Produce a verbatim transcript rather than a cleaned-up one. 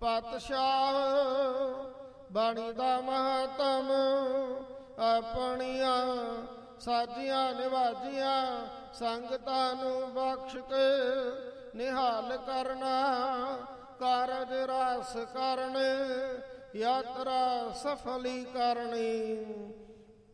ਪਾਤਸ਼ਾਹ ਬਾਣੀ ਦਾ ਮਹਤਮ ਆਪਣੀਆਂ ਸਾਜੀਆਂ ਨਿਵਾਜੀਆਂ ਸੰਗਤਾਂ ਨੂੰ ਬਖਸ਼ ਕੇ ਨਿਹਾਲ ਕਰਨਾ, ਕਾਰਜ ਰਸ ਕਰਨ ਯਾਤਰਾ ਸਫਲੀ ਕਰਨੀ।